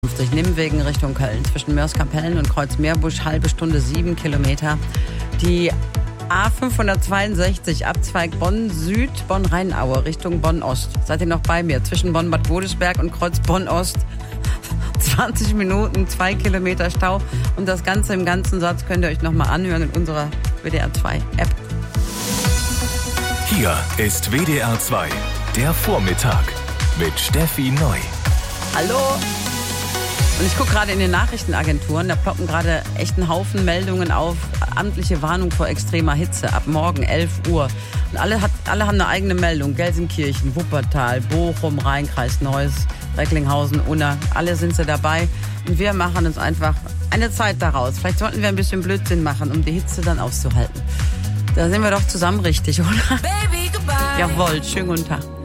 Nimwegen Richtung Köln. Zwischen Mörs-Kapellen und Kreuz-Meerbusch, halbe Stunde 7 Kilometer. Die A562, Abzweig Bonn-Süd, Bonn-Rheinaue, Richtung Bonn-Ost. Seid ihr noch bei mir? Zwischen Bonn-Bad Godesberg und Kreuz-Bonn-Ost. 20 Minuten, 2 Kilometer Stau. Und das Ganze im ganzen Satz könnt ihr euch nochmal anhören in unserer WDR 2 App. Hier ist WDR 2, der Vormittag mit Steffi Neu. Hallo. Und ich gucke gerade in den Nachrichtenagenturen, da ploppen gerade echt einen Haufen Meldungen auf. Amtliche Warnung vor extremer Hitze ab morgen 11 Uhr. Und alle haben eine eigene Meldung. Gelsenkirchen, Wuppertal, Bochum, Rheinkreis, Neuss, Recklinghausen, Unna. Alle sind sie dabei. Und wir machen uns einfach eine Zeit daraus. Vielleicht sollten wir ein bisschen Blödsinn machen, um die Hitze dann auszuhalten. Da sind wir doch zusammen richtig, oder? Baby, goodbye. Jawohl, schönen guten Tag.